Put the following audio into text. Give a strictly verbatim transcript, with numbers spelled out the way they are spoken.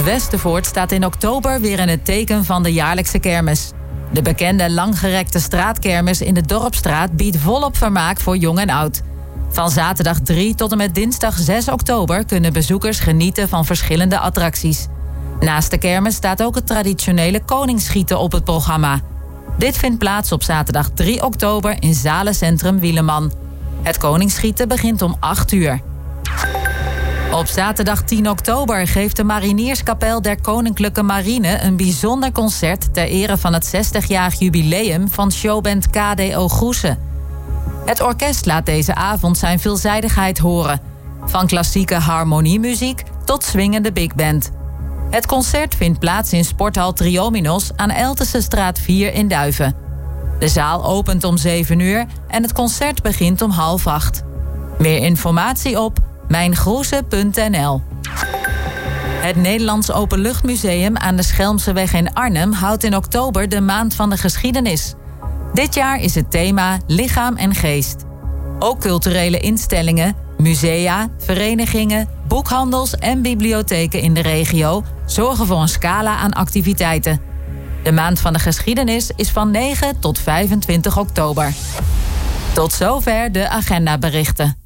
Westervoort staat in oktober weer in het teken van de jaarlijkse kermis. De bekende langgerekte straatkermis in de Dorpsstraat biedt volop vermaak voor jong en oud. Van zaterdag drie tot en met dinsdag zes oktober kunnen bezoekers genieten van verschillende attracties. Naast de kermis staat ook het traditionele koningsschieten op het programma. Dit vindt plaats op zaterdag drie oktober in Zalencentrum Wieleman. Het koningsschieten begint om acht uur. Op zaterdag tien oktober geeft de Marinierskapel der Koninklijke Marine een bijzonder concert ter ere van het zestigjarig jubileum van showband K D O Groese. Het orkest laat deze avond zijn veelzijdigheid horen. Van klassieke harmoniemuziek tot swingende big band. Het concert vindt plaats in Sporthal Triominos aan Eltesestraat vier in Duiven. De zaal opent om zeven uur en het concert begint om half acht. Meer informatie op mijngroese punt n l. Het Nederlands Openluchtmuseum aan de Schelmseweg in Arnhem houdt in oktober de Maand van de Geschiedenis. Dit jaar is het thema Lichaam en Geest. Ook culturele instellingen, musea, verenigingen, boekhandels en bibliotheken in de regio zorgen voor een scala aan activiteiten. De Maand van de Geschiedenis is van negen tot vijfentwintig oktober. Tot zover de agendaberichten.